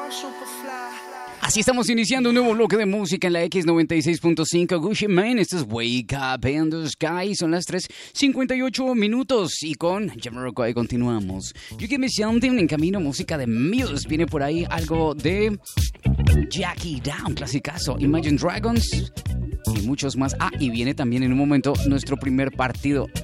Así estamos iniciando un nuevo bloque de música en la X96.5 Gucci Mane. Esto es Wake Up in the Sky. Son las 3:58 minutos y con Jamiroquai continuamos. You Give Me Something en camino, música de Muse. Viene por ahí algo de Jackie Down, clasicazo, Imagine Dragons y muchos más. Y viene también en un momento nuestro primer partido